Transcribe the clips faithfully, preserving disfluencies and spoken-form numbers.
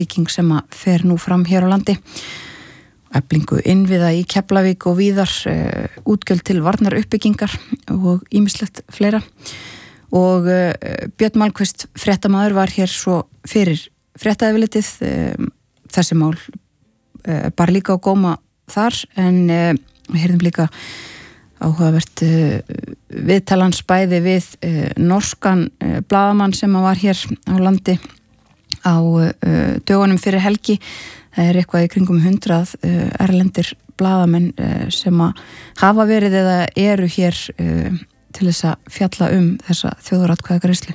bygging sem að fer nú fram hér á landi. Eflingu innviða í Keflavík og víðar, uh, útgjöld til varnar uppbyggingar og ýmislegt fleira. Og uh, Björn Malmquist fréttamaður var hér svo fyrir fréttaefilitið. Um, þessi mál uh, bara líka á góma þar, en uh, við heyrðum líka áhugavert uh, viðtalans bæði við uh, norskan uh, blaðamann sem var hér á landi á uh, dögunum fyrir helgi. Það er eitthvað í kringum hundrað uh, erlendir blaðamenn uh, sem að hafa verið eða eru hér uh, til þess að fjalla um þessa þjóðaratkvæðagreiðslu.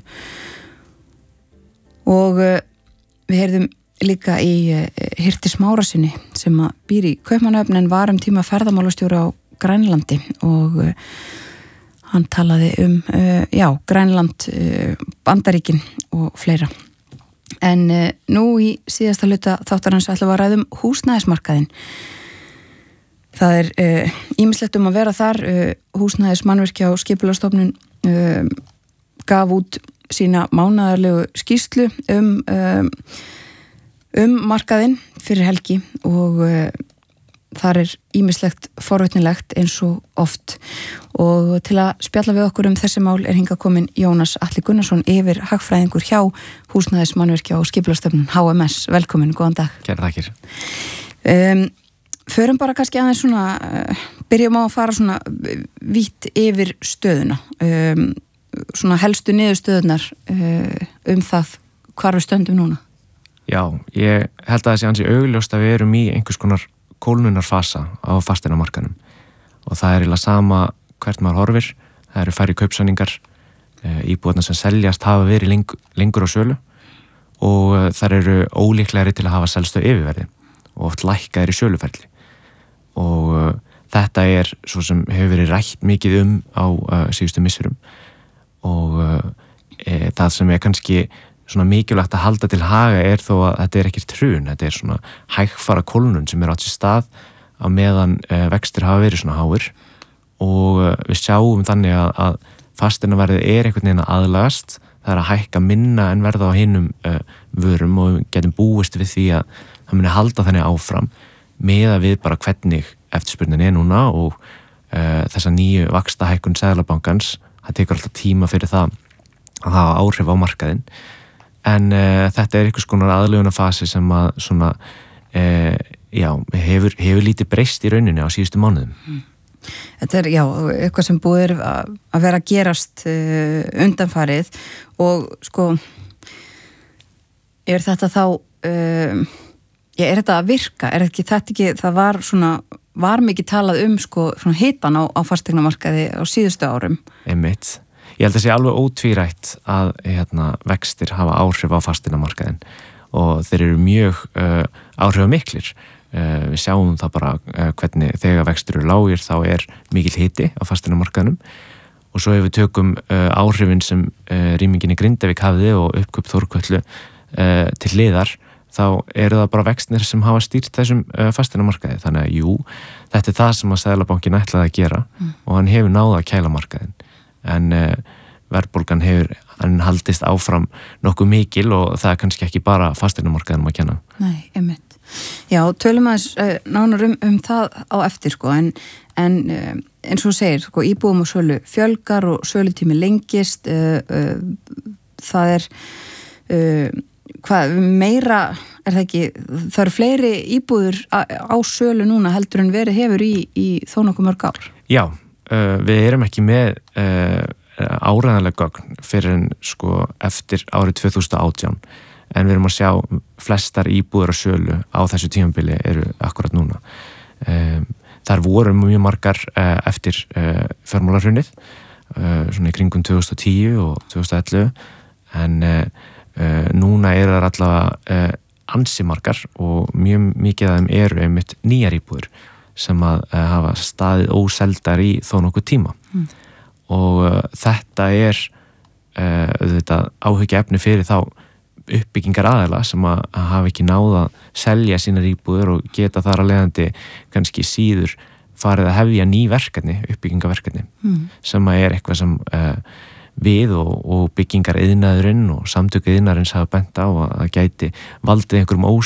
Og uh, við heyrðum líka í uh, Hirti Smárasyni sem að býr í Kaupmannahöfn en var um tíma ferðamálastjóri á Grænlandi, og uh, hann talaði um uh, já, Grænland, uh, Bandaríkin og fleira. En uh, nú í síðasta hluta þáttarins ætlum við að ræða um húsnæðismarkaðinn. Það er ýmislegt uh, um að vera þar. Uh, húsnæðismannvirkja og skipulagsstofnun uh, gaf út sína mánaðarlegu skýrslu um, um, um markaðinn fyrir helgi, og uh, þar er ýmislegt forvitnilegt eins og oft. Og til að spjalla við okkur um þessi mál er hingað komin Jónas Atli Gunnarsson, yfir hagfræðingur hjá húsnæðismannvirkja og skipulagsstofnun H M S. Velkomin, góðan dag. Kærar þakkir. Um, förum bara kannski aðeins svona, uh, byrjum á að fara svona vítt yfir stöðuna. Um, svona helstu niðurstöðunar uh, um það hvar við stöndum núna. Já, ég held að það sé ansi augljóst að við erum í einhvers konar kólnunarfasa á fasteignamarkaðnum, og það er eiginlega sama hvert maður horfir. Það eru færri kaupsamningar, íbúðarnar sem seljast hafa verið leng, lengur á sölu, og þar eru ólíklegri til að hafa selstu yfirverði og oft lækkaðir í söluferli. Og þetta er svo sem hefur verið rætt mikið um á uh, síðustu missurum, og uh, e, það sem er kannski svona mikilvægt að halda til haga er þó að þetta er ekkert hrun, þetta er svona hægfara kólnun sem er átt sér stað á meðan uh, vextir hafa verið svona háir, og uh, við sjáum þannig að, að fasteignaverðið er einhvern veginn að aðlagast. Það er að hækka minna en verða á hinum uh, vörum, og við getum búist við því að það muni halda þannig áfram meða við bara hvernig eftirspurnin er núna, og uh, þessa nýju vaxtahækkun Seðlabankans, það tekur alltaf tíma fyrir það að hafa áhrif á markaðinn. En uh, þetta er einhvers konar aðlögunarfasi sem að svona, uh, já, hefur, hefur lítið breyst í rauninni á síðustu mánuðum. Mm. Þetta er, já, eitthvað sem búið að, að vera að gerast uh, undanfarið, og sko, er þetta þá, uh, já, er þetta að virka? Er ekki, þetta ekki, það var svona, var mikið talað um sko, svona hitan á, á fasteignamarkaði á síðustu árum? Einmitt. Ég held að það sé alveg ótvírætt að hérna, vextir hafa áhrif á fasteignamarkaðinn, og þeir eru mjög uh, áhrifamiklir. Uh, við sjáum það bara uh, hvernig þegar vextir eru lágir þá er mikil hiti á fasteignamarkaðnum, og svo ef við tökum uh, áhrifin sem uh, rýmingin í Grindavík hafði og uppkaup Þórkötlu uh, til hliðar, þá eru það bara vextir sem hafa stýrt þessum uh, fasteignamarkaði. Þannig að jú, þetta er það sem að Seðlabankinn ætlaði að gera, mm. og hann hefur náð að kæla markaðinn. En uh, verðbólgan hefur hann haldist áfram nokkuð mikil, og það er kannski ekki bara fasteignamarkaðinum að kenna. Nei, einmitt. Já, tölum aðeins uh, nánar um, um það á eftir, sko, en, en uh, eins og segir, sko, íbúðum og sölu fjölgar og sölutími lengist, uh, uh, það er uh, hvað, meira, er það ekki, það eru fleiri íbúður á, á sölu núna heldur en verið hefur í, í þó nokkuð mörg ár? Já. Uh, við erum ekki með uh, áræðanlega gögn fyrir en sko eftir árið tvö þúsund og átján, en við erum að sjá flestar íbúður á sölu á þessu tímabili eru akkurat núna. Um, þar voru mjög margar uh, eftir uh, fjármálahrunið, uh, svona í kringum tvö þúsund og tíu og tvö þúsund og ellefu, en uh, uh, núna eru það allavega uh, ansi margar, og mjög mikið af þeim eru einmitt nýjar íbúður sem að uh, hafa staðið óseldar í þó nokkuð tíma. Mm. Og uh, þetta er uh, auðvitað áhyggjuefni fyrir þá uppbyggingar aðila sem að, að hafa ekki náð að selja sínar íbúður og geta þar að leiðandi kannski síður farið að hefja ný verkefni, uppbyggingaverkefni, mm. sem að er eitthvað sem uh, við og, og byggingar iðnaðurinn og samtök iðnaðurins hafa bent á að gæti valdið einhverjum